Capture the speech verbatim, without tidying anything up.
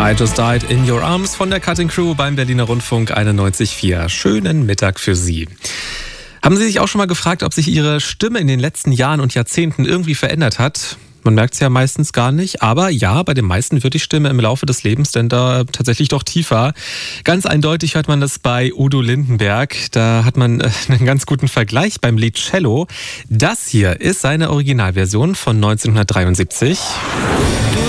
I Just Died in Your Arms von der Cutting Crew beim Berliner Rundfunk einundneunzig Komma vier. Schönen Mittag für Sie. Haben Sie sich auch schon mal gefragt, ob sich Ihre Stimme in den letzten Jahren und Jahrzehnten irgendwie verändert hat? Man merkt es ja meistens gar nicht, aber ja, bei den meisten wird die Stimme im Laufe des Lebens denn da tatsächlich doch tiefer. Ganz eindeutig hört man das bei Udo Lindenberg. Da hat man einen ganz guten Vergleich beim Lied Cello. Das hier ist seine Originalversion von neunzehnhundertdreiundsiebzig.